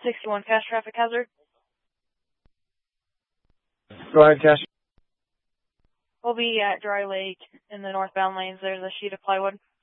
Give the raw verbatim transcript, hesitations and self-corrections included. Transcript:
sixty-one, Cash Traffic Hazard. Go ahead, Cash. We'll be at Dry Lake in the northbound lanes. There's a sheet of plywood.